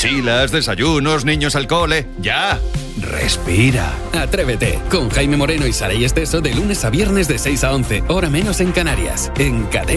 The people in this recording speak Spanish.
Mochilas, desayunos, niños al cole. ¡Ya! Respira. Atrévete con Jaime Moreno y Saray Esteso de lunes a viernes de 6 a 11, hora menos en Canarias. En Cadena